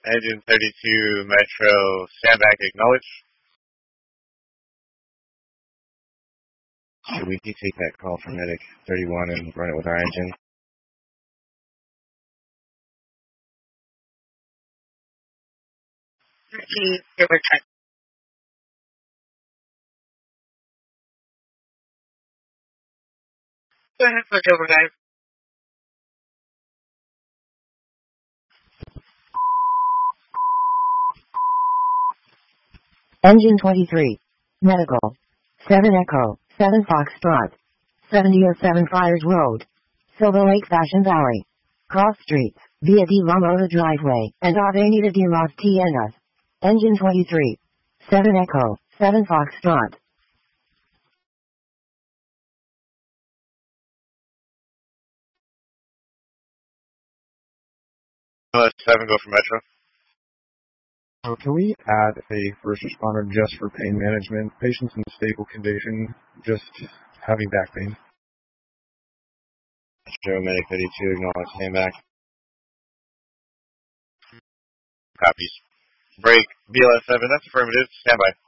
Engine 32 Metro, standback, acknowledge. Should we take that call from Medic 31 and run it with our engine? Go ahead, switch over, guys. Engine 23. Medical. 7 Echo, 7 Foxtrot. 70 or 7 Friars Road. Silver Lake Fashion Valley. Cross streets, via de la Mota Driveway, and Avenida de las Tienas. Engine 23. 7 Echo, 7 Foxtrot. 7, go for Metro. Can we add a first responder just for pain management? Patients in stable condition, just having back pain. Metro, Medic 32, acknowledge, stand back. Copies. Break, BLS 7, that's affirmative, standby.